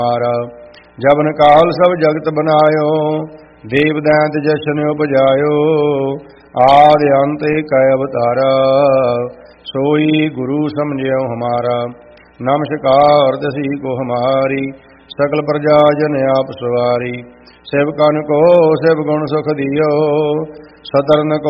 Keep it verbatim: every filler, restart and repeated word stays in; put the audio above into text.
हमारा। जबन काल सब जगत बनायो, देव दैंत जशन उपजायो। आदि अंत एक अवतारा, सोई गुरु समझियो हमारा। नमस्कार दसी को हमारी, सकल प्रजा जन आप सवारी। शिव कन को शिव गुण सुख दियो, सतरन को